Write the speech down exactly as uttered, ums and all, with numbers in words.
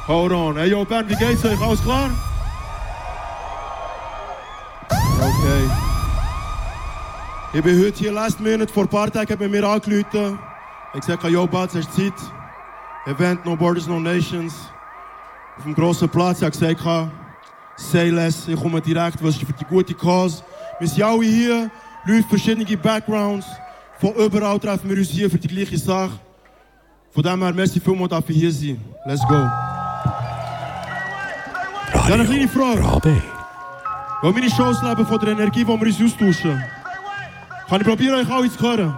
Hold on. Hey, yo, Band, wie geht's euch? Alles klar? Okay. Ich bin heute hier last minute, vor ein paar Tagen hat man mir angerufen. Ich gesagt, yo, Batz, hast du Zeit? Event No Borders, No Nations. Auf dem grossen Platz. Ich habe gesagt, say less, ich komme direkt, was ist für die gute Cause. Wir sind alle hier, Leute, verschiedene Backgrounds. Von überall treffen wir uns hier für die gleiche Sache. Von dem her, merci vielmals, dass wir hier sein. Let's go. Ich habe eine kleine Frage. Weil meine Shows leben von der Energie, die wir uns austauschen. Kann ich probieren, euch alle zu hören?